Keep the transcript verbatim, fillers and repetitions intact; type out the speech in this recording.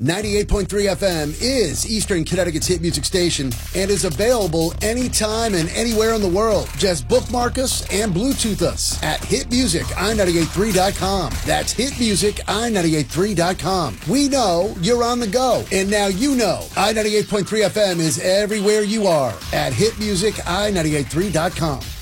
ninety-eight point three F M is Eastern Connecticut's hit music station and is available anytime and anywhere in the world. Just bookmark us and Bluetooth us at hit music i nine eight three dot com. That's hit music i nine eight three dot com. We know you're on the go, and now you know i ninety-eight point three F M is everywhere you are at hit music i nine eight three dot com.